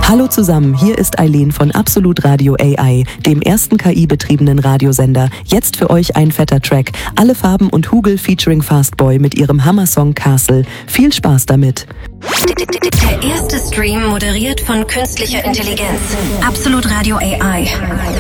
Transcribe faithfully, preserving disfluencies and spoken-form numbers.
Hallo zusammen, hier ist Eileen von Absolut Radio A I, dem ersten K I-betriebenen Radiosender. Jetzt für euch ein fetter Track. Alle Farben und Hugel featuring Fastboy mit ihrem Hammer-Song Castle. Viel Spaß damit. Der erste Stream moderiert von künstlicher Intelligenz. Absolut Radio A I.